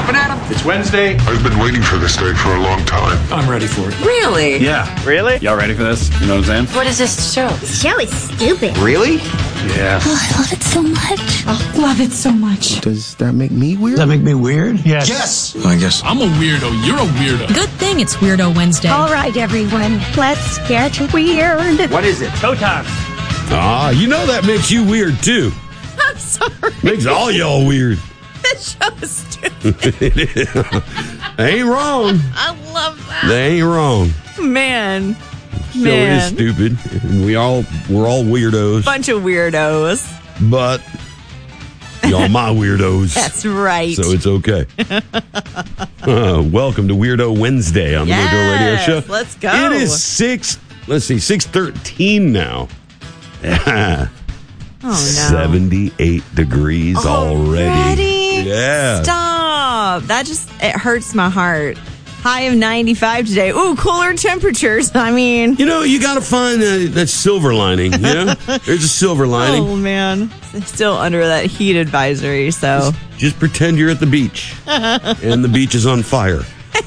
jumping at him. It's Wednesday. I've been waiting for this day for a long time. I'm ready for it. Really? Yeah. Really? Y'all ready for this? You know what I'm saying? What is this show? This show is stupid. Really? Yeah. Oh, I love it so much. Oh, love it so much. Does that make me weird? Does that make me weird? Yes. Yes. I guess. I'm a weirdo. You're a weirdo. Good thing it's Weirdo Wednesday. All right, everyone, let's get weird. What is it? Showtime. Ah, you know that makes you weird, too. I'm sorry. Makes all y'all weird. This show is stupid. They ain't wrong. I love that. They ain't wrong. Man. Show is stupid. We're all weirdos. Bunch of weirdos. But y'all my weirdos. That's right. So it's okay. Welcome to Weirdo Wednesday on the Mojo Radio Show. Let's go. It is 6:13 now. Oh, no. 78 degrees already. Yeah. Stop. It hurts my heart. High of 95 today. Ooh, cooler temperatures. I mean. You know, you got to find that silver lining. You know? There's a silver lining. Oh, man. Still under that heat advisory, so. Just pretend you're at the beach. And the beach is on fire.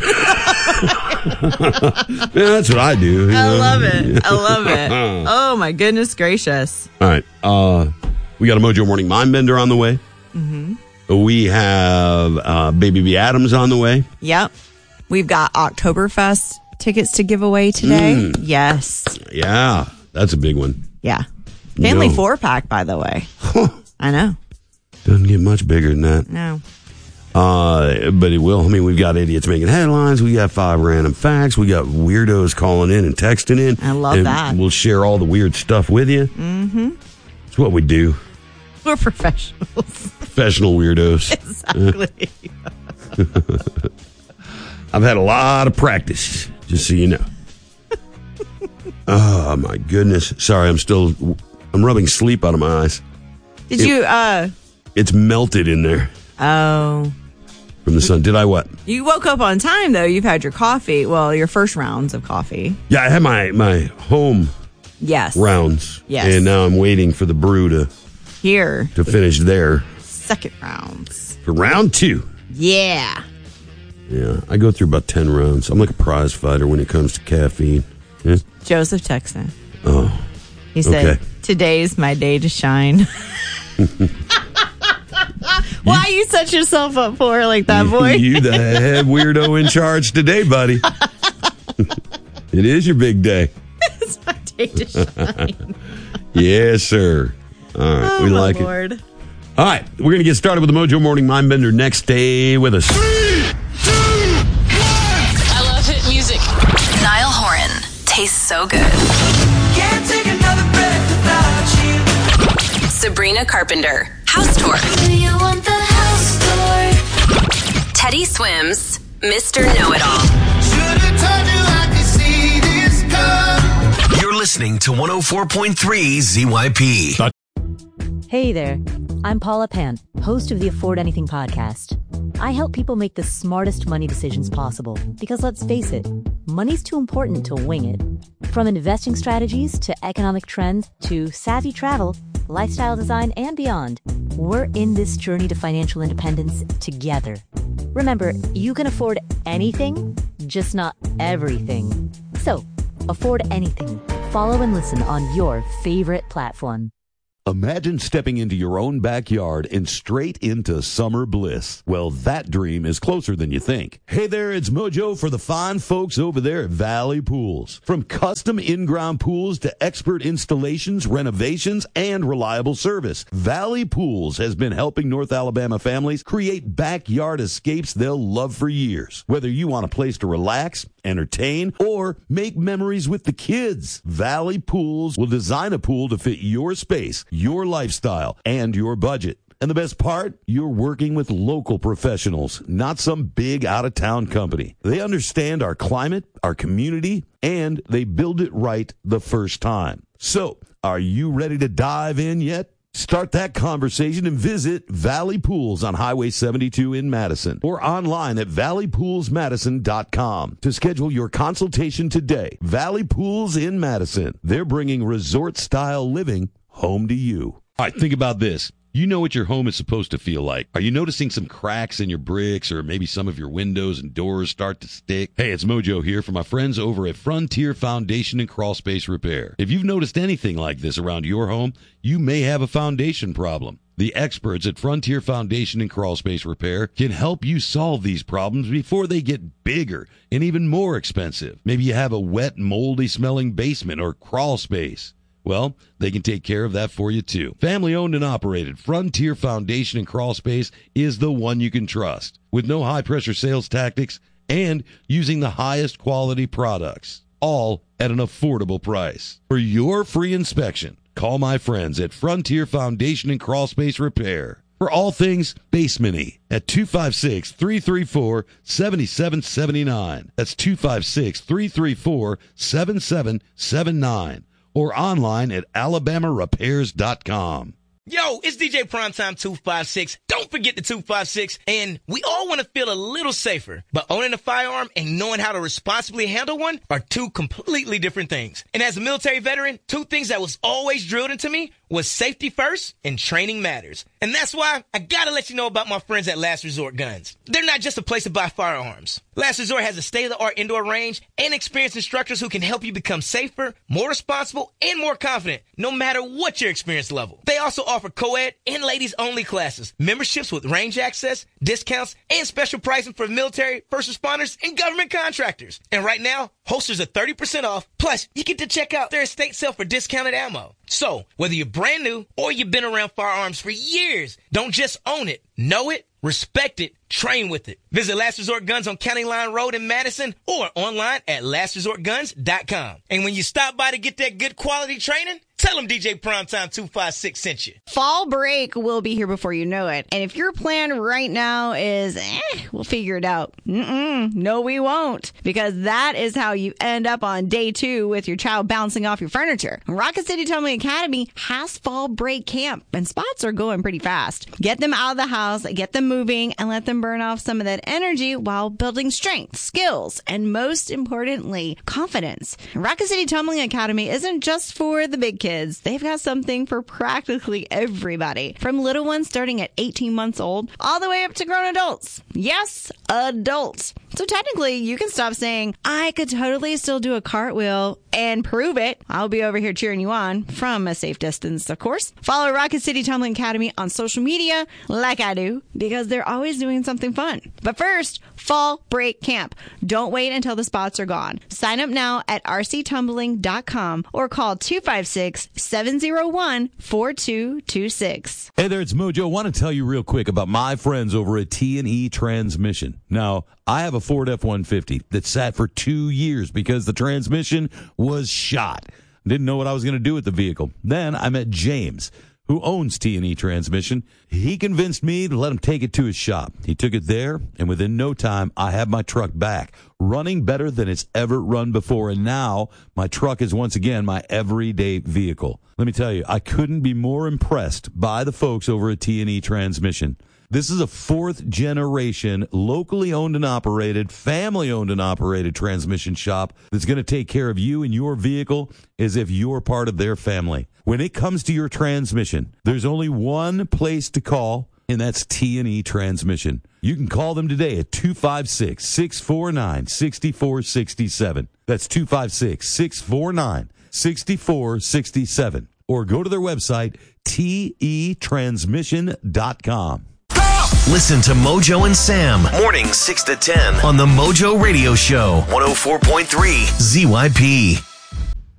Yeah, that's what I do. I love it. Oh, my goodness gracious. All right. We got a Mojo Morning Mind Bender on the way. Mm-hmm. We have Baby B. Adams on the way. Yep. We've got Oktoberfest tickets to give away today. Yes. Yeah, that's a big one. Yeah. Family 4-pack, by the way. I know. Doesn't get much bigger than that. No. But it will. I mean, we've got idiots making headlines. We got 5 random facts. We got weirdos calling in and texting in. I love that. We'll share all the weird stuff with you. Mm-hmm. It's what we do. We're professionals. Professional weirdos. Exactly. I've had a lot of practice, just so you know. Oh, my goodness. Sorry, I'm rubbing sleep out of my eyes. It's melted in there. Oh. From the sun. Did I what? You woke up on time, though. You've had your coffee. Well, your first rounds of coffee. Yeah, I had my home rounds. Yes. And now I'm waiting for the brew to finish their second rounds. For round 2. Yeah. Yeah, I go through about 10 rounds. I'm like a prize fighter when it comes to caffeine. Yeah? Joseph texted. Oh. He said, Today's my day to shine. Why you set yourself up for like that, boy? You the head weirdo in charge today, buddy. It is your big day. It's my day to shine. Yes, sir. All right, we like Lord. it. All right, we're going to get started with the Mojo Morning Mind Bender next. Stay with us. 3, 2, 1. I love hit music. Niall Horan tastes so good. Can't take another breath without you. Sabrina Carpenter, House Tour. Do you want the house tour? Teddy Swims, Mr. Know-It-All. Should've told you I could see this come. You're listening to 104.3 ZYP. Hey there, I'm Paula Pan, host of the Afford Anything podcast. I help people make the smartest money decisions possible because let's face it, money's too important to wing it. From investing strategies to economic trends to savvy travel, lifestyle design, and beyond, we're in this journey to financial independence together. Remember, you can afford anything, just not everything. So, afford anything. Follow and listen on your favorite platform. Imagine stepping into your own backyard and straight into summer bliss. Well, that dream is closer than you think. Hey there, it's Mojo for the fine folks over there at Valley Pools. From custom in-ground pools to expert installations, renovations, and reliable service, Valley Pools has been helping North Alabama families create backyard escapes they'll love for years. Whether you want a place to relax, entertain, or make memories with the kids, Valley Pools will design a pool to fit your space, your lifestyle, and your budget. And the best part? You're working with local professionals, not some big out-of-town company. They understand our climate, our community, and they build it right the first time. So, are you ready to dive in yet? Start that conversation and visit Valley Pools on Highway 72 in Madison or online at valleypoolsmadison.com to schedule your consultation today. Valley Pools in Madison. They're bringing resort-style living home to you. All right, think about this. You know what your home is supposed to feel like. Are you noticing some cracks in your bricks or maybe some of your windows and doors start to stick? Hey, it's Mojo here for my friends over at Frontier Foundation and Crawl Space Repair. If you've noticed anything like this around your home, you may have a foundation problem. The experts at Frontier Foundation and Crawl Space Repair can help you solve these problems before they get bigger and even more expensive. Maybe you have a wet, moldy smelling basement or crawl space. Well, they can take care of that for you too. Family owned and operated, Frontier Foundation and Crawl Space is the one you can trust. With no high pressure sales tactics and using the highest quality products, all at an affordable price. For your free inspection, call my friends at Frontier Foundation and Crawl Space Repair for all things basement-y at 256-334-7779. That's 256-334-7779. Or online at alabamarepairs.com. Yo, it's DJ Primetime 256. Don't forget the 256. And we all want to feel a little safer. But owning a firearm and knowing how to responsibly handle one are two completely different things. And as a military veteran, two things that was always drilled into me was safety first and training matters. And that's why I gotta let you know about my friends at Last Resort Guns. They're not just a place to buy firearms. Last Resort has a state-of-the-art indoor range and experienced instructors who can help you become safer, more responsible, and more confident, no matter what your experience level. They also offer co-ed and ladies-only classes, memberships with range access, discounts, and special pricing for military, first responders, and government contractors. And right now, holsters are 30% off, plus you get to check out their estate sale for discounted ammo. So, whether you're brand new or you've been around firearms for years, don't just own it, know it, respect it, train with it. Visit Last Resort Guns on County Line Road in Madison or online at lastresortguns.com. And when you stop by to get that good quality training, tell them DJ Primetime 256 sent you. Fall break will be here before you know it. And if your plan right now is, we'll figure it out. No, we won't. Because that is how you end up on day 2 with your child bouncing off your furniture. Rocket City Tumbling Academy has fall break camp, and spots are going pretty fast. Get them out of the house, get them moving, and let them burn off some of that energy while building strength, skills, and most importantly, confidence. Rocket City Tumbling Academy isn't just for the big kids. They've got something for practically everybody, from little ones starting at 18 months old all the way up to grown adults. Yes, adults. So technically, you can stop saying, I could totally still do a cartwheel and prove it. I'll be over here cheering you on from a safe distance, of course. Follow Rocket City Tumbling Academy on social media like I do, because they're always doing something fun. But first, fall break camp. Don't wait until the spots are gone. Sign up now at rctumbling.com or call 256-701-4226. Hey there, it's Mojo. I want to tell you real quick about my friends over at T&E Transmission. Now, I have a Ford F-150 that sat for 2 years because the transmission was shot. Didn't know what I was going to do with the vehicle. Then I met James, who owns T&E Transmission. He convinced me to let him take it to his shop. He took it there, and within no time, I have my truck back, running better than it's ever run before. And now my truck is once again my everyday vehicle. Let me tell you, I couldn't be more impressed by the folks over at T&E Transmission. This is a 4th generation, locally owned and operated, family owned and operated transmission shop that's going to take care of you and your vehicle as if you're part of their family. When it comes to your transmission, there's only one place to call, and that's T&E Transmission. You can call them today at 256-649-6467. That's 256-649-6467. Or go to their website, tetransmission.com. Listen to Mojo and Sam, mornings 6 to 10 on the Mojo Radio Show, 104.3 ZYP.